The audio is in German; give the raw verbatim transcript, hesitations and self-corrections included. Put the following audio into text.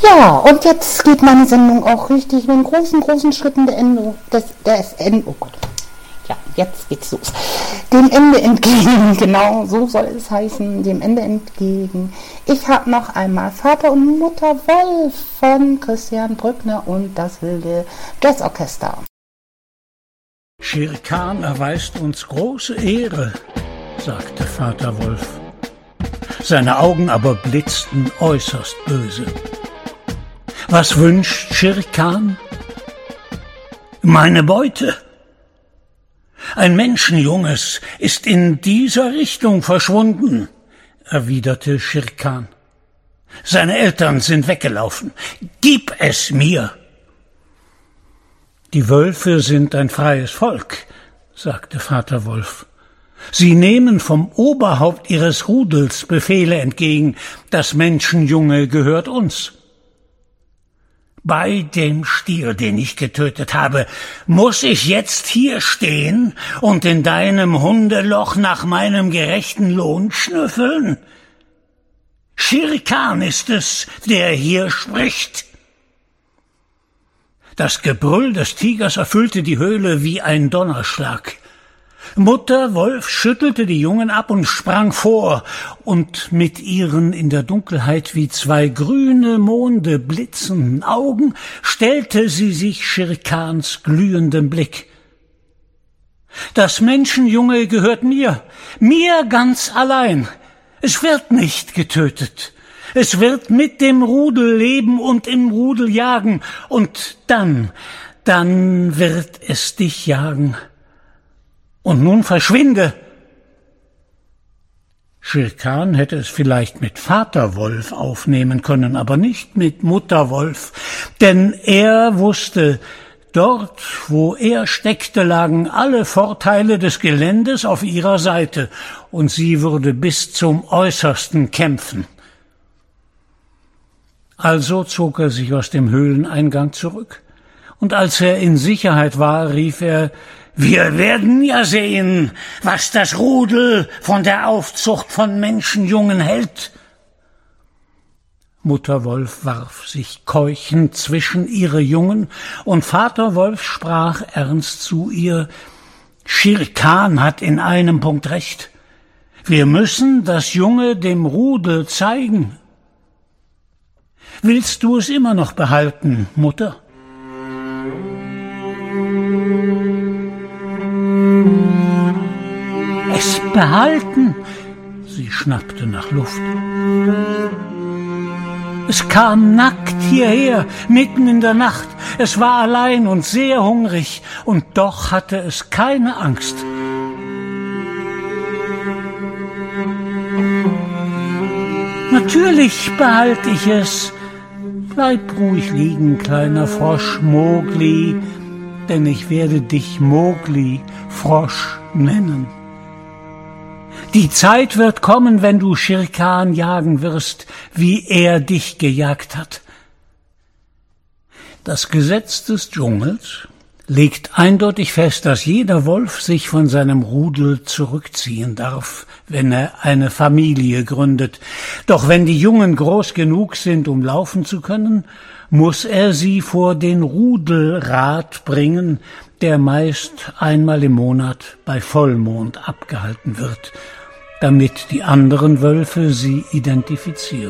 Ja, und jetzt geht meine Sendung auch richtig mit großen, großen Schritten der Ende, des, des Ende, oh Gott. Ja, jetzt geht's los. Dem Ende entgegen, genau, so soll es heißen, dem Ende entgegen. Ich habe noch einmal Vater und Mutter Wolf von Christian Brückner und das wilde Jazzorchester. Shere Khan erweist uns große Ehre, sagte Vater Wolf. Seine Augen aber blitzten äußerst böse. Was wünscht Shere Khan? Meine Beute. Ein Menschenjunges ist in dieser Richtung verschwunden, erwiderte Shere Khan. Seine Eltern sind weggelaufen. Gib es mir! Die Wölfe sind ein freies Volk, sagte Vater Wolf. Sie nehmen vom Oberhaupt ihres Rudels Befehle entgegen. Das Menschenjunge gehört uns. Bei dem Stier, den ich getötet habe, muss ich jetzt hier stehen und in deinem Hundeloch nach meinem gerechten Lohn schnüffeln? Shere Khan ist es, der hier spricht. Das Gebrüll des Tigers erfüllte die Höhle wie ein Donnerschlag. Mutter Wolf schüttelte die Jungen ab und sprang vor, und mit ihren in der Dunkelheit wie zwei grüne Monde blitzenden Augen stellte sie sich Shere Khans glühendem Blick. Das Menschenjunge gehört mir, mir ganz allein. Es wird nicht getötet. Es wird mit dem Rudel leben und im Rudel jagen, und dann, dann wird es dich jagen. Und nun verschwinde! Shere Khan hätte es vielleicht mit Vater Wolf aufnehmen können, aber nicht mit Mutter Wolf, denn er wusste, dort, wo er steckte, lagen alle Vorteile des Geländes auf ihrer Seite, und sie würde bis zum Äußersten kämpfen. Also zog er sich aus dem Höhleneingang zurück, und als er in Sicherheit war, rief er: Wir werden ja sehen, was das Rudel von der Aufzucht von Menschenjungen hält. Mutter Wolf warf sich keuchend zwischen ihre Jungen, und Vater Wolf sprach ernst zu ihr: Shere Khan hat in einem Punkt recht. Wir müssen das Junge dem Rudel zeigen. Willst du es immer noch behalten, Mutter? Es behalten? Sie schnappte nach Luft. Es kam nackt hierher, mitten in der Nacht. Es war allein und sehr hungrig, und doch hatte es keine Angst. Natürlich behalte ich es. Bleib ruhig liegen, kleiner Frosch Mowgli, denn ich werde dich Mowgli, Frosch, nennen. Die Zeit wird kommen, wenn du Shere Khan jagen wirst, wie er dich gejagt hat. Das Gesetz des Dschungels legt eindeutig fest, dass jeder Wolf sich von seinem Rudel zurückziehen darf, wenn er eine Familie gründet. Doch wenn die Jungen groß genug sind, um laufen zu können, muss er sie vor den Rudelrat bringen, der meist einmal im Monat bei Vollmond abgehalten wird, damit die anderen Wölfe sie identifizieren.